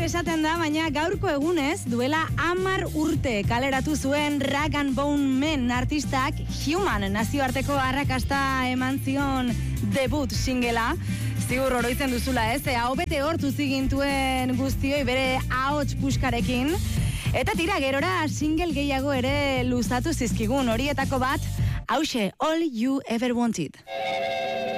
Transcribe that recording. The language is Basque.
esaten da, baina gaurko egunez, duela 10 urte kaleratu zuen Rag and Bone Men artistak Human nazioarteko arrakasta eman zion debut singela. Ziur oroitzen duzula ez, hau bete hortu zigintuen guztioi bere ahots puskarekin. Eta tira, gerora single gehiago ere luzatu zizkigun, horietako bat, hauxe, All You Ever Wanted.